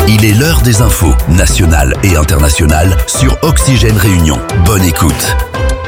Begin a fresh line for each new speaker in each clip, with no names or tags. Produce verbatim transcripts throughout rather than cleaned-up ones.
Il est l'heure des infos, nationales et internationales, sur Oxygène Réunion. Bonne écoute.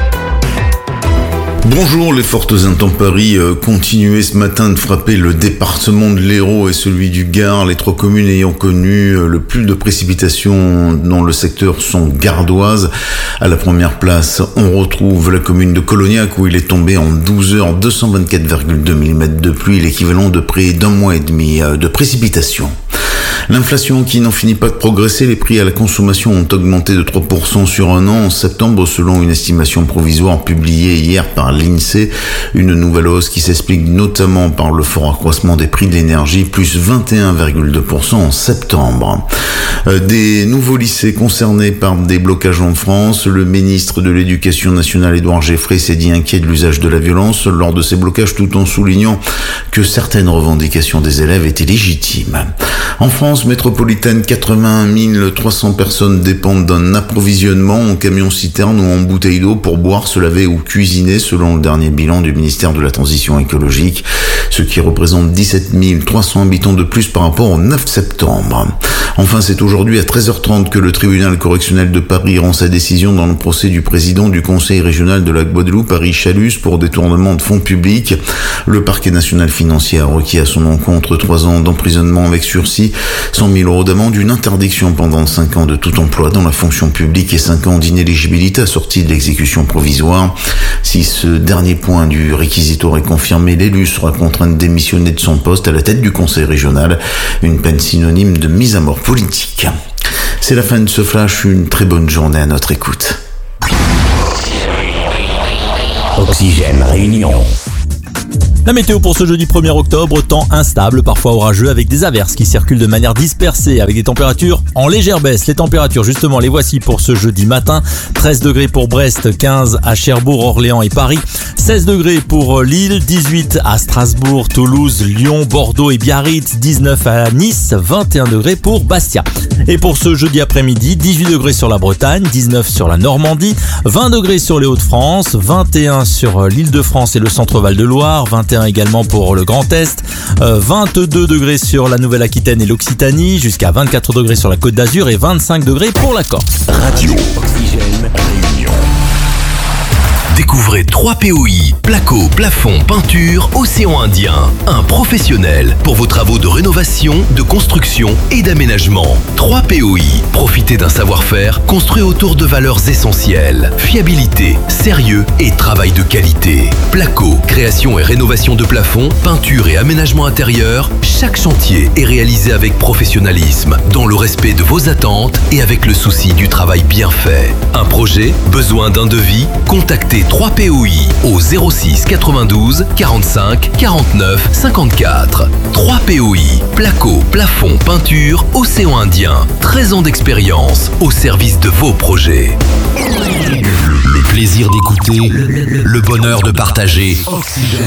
Bonjour, les fortes intempéries euh, continuaient ce matin de frapper le département de l'Hérault et celui du Gard. Les trois communes ayant connu euh, le plus de précipitations dans le secteur sont gardoises. À la première place, on retrouve la commune de Colognac où il est tombé en douze heures deux cent vingt-quatre virgule deux millimètres de pluie, l'équivalent de près d'un mois et demi euh, de précipitations. L'inflation qui n'en finit pas de progresser, les prix à la consommation ont augmenté de trois pour cent sur un an en septembre selon une estimation provisoire publiée hier par l'INSEE. Une nouvelle hausse qui s'explique notamment par le fort accroissement des prix de l'énergie, plus vingt et un virgule deux pour cent en septembre. Des nouveaux lycées concernés par des blocages en France. Le ministre de l'Éducation nationale, Édouard Geoffrey, s'est dit inquiet de l'usage de la violence lors de ces blocages tout en soulignant que certaines revendications des élèves étaient légitimes. En France métropolitaine, quatre-vingt-un mille trois cents personnes dépendent d'un approvisionnement en camion-citerne ou en bouteille d'eau pour boire, se laver ou cuisiner, selon le dernier bilan du ministère de la Transition écologique, ce qui représente dix-sept mille trois cents habitants de plus par rapport au neuf septembre. Enfin, c'est aujourd'hui à treize heures trente que le tribunal correctionnel de Paris rend sa décision dans le procès du président du conseil régional de la Guadeloupe, Harry Chalus, pour détournement de fonds publics. Le parquet national financier a requis à son encontre trois ans d'emprisonnement avec sursis, cent mille euros d'amende, une interdiction pendant cinq ans de tout emploi dans la fonction publique et cinq ans d'inéligibilité assortie de l'exécution provisoire. Si ce dernier point du réquisitoire est confirmé, l'élu sera contraint de démissionner de son poste à la tête du conseil régional, une peine synonyme de mise à mort politique. C'est la fin de ce flash, une très bonne journée à notre écoute.
Oxygène Réunion.
La météo pour ce jeudi premier octobre, temps instable, parfois orageux avec des averses qui circulent de manière dispersée avec des températures en légère baisse. Les températures justement, les voici pour ce jeudi matin. treize degrés pour Brest, quinze à Cherbourg, Orléans et Paris. seize degrés pour Lille, dix-huit à Strasbourg, Toulouse, Lyon, Bordeaux et Biarritz. dix-neuf à Nice, vingt et un degrés pour Bastia. Et pour ce jeudi après-midi, dix-huit degrés sur la Bretagne, dix-neuf sur la Normandie, vingt degrés sur les Hauts-de-France, vingt et un sur l'Île-de-France et le centre-Val de Loire, vingt et un également pour le Grand Est, euh, vingt-deux degrés sur la Nouvelle-Aquitaine et l'Occitanie, jusqu'à vingt-quatre degrés sur la Côte d'Azur et vingt-cinq degrés pour la Corse.
Radio Oxygène Réunion. Découvrez trois P O I, placo, plafond, peinture, océan Indien. Un professionnel pour vos travaux de rénovation, de construction et d'aménagement. trois P O I, profitez d'un savoir-faire construit autour de valeurs essentielles. Fiabilité, sérieux et travail de qualité. Placo, création et rénovation de plafond, peinture et aménagement intérieur. Chaque chantier est réalisé avec professionnalisme, dans le respect de vos attentes et avec le souci du travail bien fait. Un projet, besoin d'un devis, contactez trois P O I au zéro six quatre-vingt-douze quarante-cinq quarante-neuf cinquante-quatre. trois P O I, placo, plafond, peinture, océan Indien. treize ans d'expérience au service de vos projets. Le plaisir d'écouter, le bonheur de partager. Oxygène.